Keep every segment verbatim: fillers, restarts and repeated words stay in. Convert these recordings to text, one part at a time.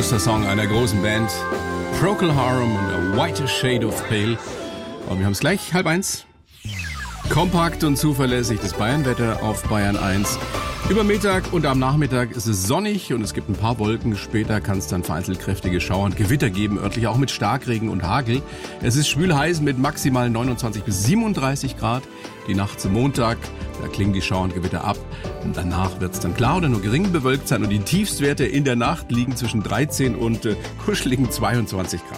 Ostersong einer großen Band. Procol Harum und A Whiter Shade of Pale. Und wir haben es gleich, halb eins. Kompakt und zuverlässig das Bayernwetter auf Bayern eins. Über Mittag und am Nachmittag ist es sonnig und es gibt ein paar Wolken. Später kann es dann vereinzelt kräftige Schauer und Gewitter geben, örtlich auch mit Starkregen und Hagel. Es ist schwül heiß mit maximal neunundzwanzig bis siebenunddreißig Grad. Die Nacht zum Montag, da klingen die Schauer und Gewitter ab. Und danach wird es dann klar oder nur gering bewölkt sein. Und die Tiefstwerte in der Nacht liegen zwischen dreizehn und äh, kuscheligen zweiundzwanzig Grad.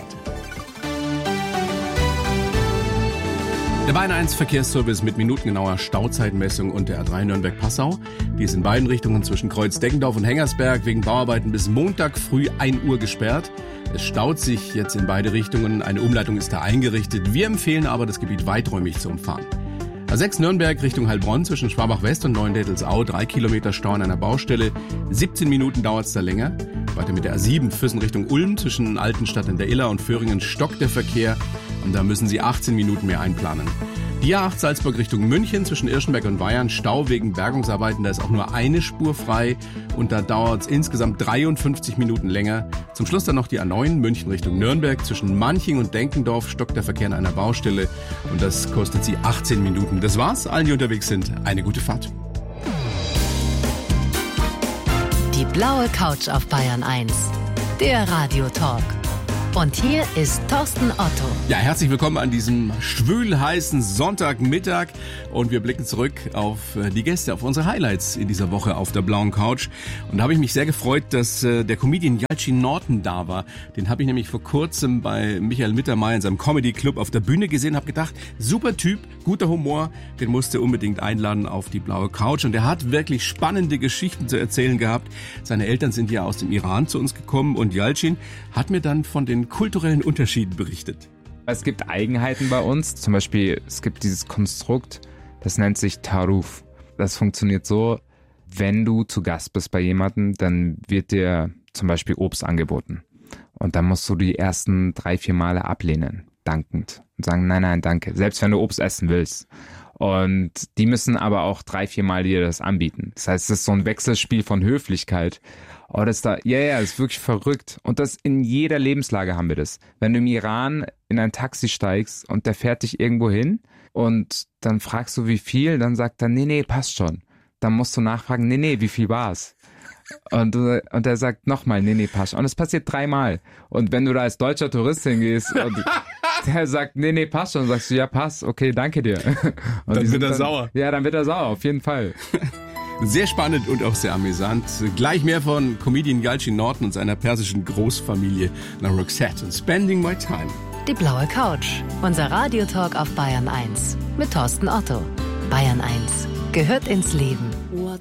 Der Bayern eins Verkehrsservice mit minutengenauer Stauzeitmessung und der A drei Nürnberg-Passau. Die ist in beiden Richtungen zwischen Kreuz-Deggendorf und Hengersberg wegen Bauarbeiten bis Montag früh ein Uhr gesperrt. Es staut sich jetzt in beide Richtungen. Eine Umleitung ist da eingerichtet. Wir empfehlen aber, das Gebiet weiträumig zu umfahren. A sechs Nürnberg Richtung Heilbronn zwischen Schwabach-West und Neuendettelsau. Drei Kilometer Stau an einer Baustelle. siebzehn Minuten dauert es da länger. Weiter mit der A sieben Füssen Richtung Ulm zwischen Altenstadt in der Iller und Föhringen stockt der Verkehr. Und da müssen Sie achtzehn Minuten mehr einplanen. Die A acht Salzburg Richtung München zwischen Irschenberg und Weyern. Stau wegen Bergungsarbeiten. Da ist auch nur eine Spur frei. Und da dauert es insgesamt dreiundfünfzig Minuten länger. Zum Schluss dann noch die A neun München Richtung Nürnberg. Zwischen Manching und Denkendorf stockt der Verkehr an einer Baustelle. Und das kostet Sie achtzehn Minuten. Das war's. Allen, die unterwegs sind, eine gute Fahrt. Die blaue Couch auf Bayern eins. Der Radiotalk. Und hier ist Thorsten Otto. Ja, herzlich willkommen an diesem schwül-heißen Sonntagmittag. Und wir blicken zurück auf die Gäste, auf unsere Highlights in dieser Woche auf der blauen Couch. Und da habe ich mich sehr gefreut, dass äh, der Comedian Yalcin Norton da war. Den habe ich nämlich vor kurzem bei Michael Mittermeier in seinem Comedy Club auf der Bühne gesehen. Habe gedacht, super Typ, guter Humor. Den musste unbedingt einladen auf die blaue Couch. Und er hat wirklich spannende Geschichten zu erzählen gehabt. Seine Eltern sind ja aus dem Iran zu uns gekommen. Und Yalcin hat mir dann von den kulturellen Unterschieden berichtet. Es gibt Eigenheiten bei uns. Zum Beispiel, es gibt dieses Konstrukt, das nennt sich Taruf. Das funktioniert so, wenn du zu Gast bist bei jemandem, dann wird dir zum Beispiel Obst angeboten. Und dann musst du die ersten drei, vier Male ablehnen, dankend. Und sagen, nein, nein, danke. Selbst wenn du Obst essen willst. Und die müssen aber auch drei, vier Mal dir das anbieten. Das heißt, es ist so ein Wechselspiel von Höflichkeit. Oh, das da, ja, ja, das ist wirklich verrückt. Und das in jeder Lebenslage haben wir das. Wenn du im Iran in ein Taxi steigst und der fährt dich irgendwo hin und dann fragst du, wie viel, dann sagt er, nee, nee, passt schon. Dann musst du nachfragen, nee, nee, wie viel war's? Und, du, und er sagt nochmal, nee, nee, passt schon. Und das passiert dreimal. Und wenn du da als deutscher Tourist hingehst und der sagt, nee, nee, passt schon, sagst du, ja, passt, okay, danke dir. Und dann wird er dann, sauer. Ja, dann wird er sauer, auf jeden Fall. Sehr spannend und auch sehr amüsant. Gleich mehr von Comedian Yalcin Norton und seiner persischen Großfamilie nach Roxette und Spending My Time. Die blaue Couch. Unser Radiotalk auf Bayern eins. Mit Thorsten Otto. Bayern eins gehört ins Leben.